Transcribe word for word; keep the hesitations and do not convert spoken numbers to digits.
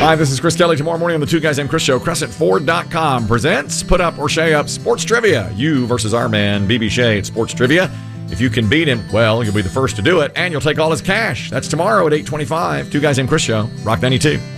Hi, this is Chris Kelly. Tomorrow morning on the Two Guys Named Chris Show, Crescent Ford dot com presents Put Up or Shay Up Sports Trivia. You versus our man, B B Shay at Sports Trivia. If you can beat him, well, you'll be the first to do it, and you'll take all his cash. That's tomorrow at eight twenty-five. Two Guys Named Chris Show, Rock ninety-two.